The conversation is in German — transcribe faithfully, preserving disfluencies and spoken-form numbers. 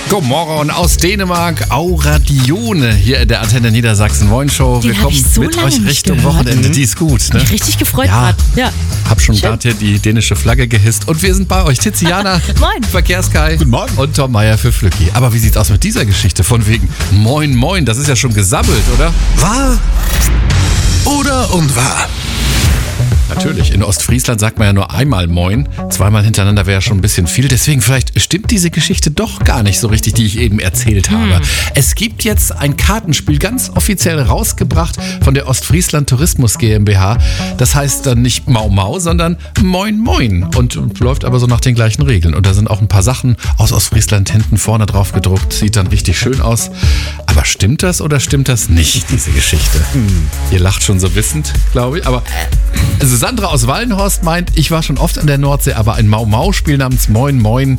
Guten Morgen aus Dänemark, Auradione hier in der Antenne Niedersachsen. Moin Show. Wir Den hab kommen ich so mit lange euch nicht Richtung gehört. Wochenende. Die ist gut, ne? Mich richtig gefreut Ja. grad. Ja. Hab schon gerade hier die dänische Flagge gehisst. Und wir sind bei euch. Tiziana, Moin. Verkehrskai. Guten Morgen. Und Tom Meier für Flücki. Aber wie sieht's aus mit dieser Geschichte? Von wegen Moin Moin. Das ist ja schon gesammelt, oder? Wahr oder unwahr? Natürlich, in Ostfriesland sagt man ja nur einmal Moin. Zweimal hintereinander wäre ja schon ein bisschen viel. Deswegen vielleicht stimmt diese Geschichte doch gar nicht so richtig, die ich eben erzählt habe. Es gibt jetzt ein Kartenspiel, ganz offiziell rausgebracht von der Ostfriesland Tourismus GmbH. Das heißt dann nicht Mau Mau, sondern Moin Moin. Und läuft aber so nach den gleichen Regeln. Und da sind auch ein paar Sachen aus Ostfriesland hinten vorne drauf gedruckt. Sieht dann richtig schön aus. Aber stimmt das oder stimmt das nicht, diese Geschichte? Hm. Ihr lacht schon so wissend, glaube ich. Aber also Sandra aus Wallenhorst meint, ich war schon oft an der Nordsee, aber ein Mau-Mau-Spiel namens Moin Moin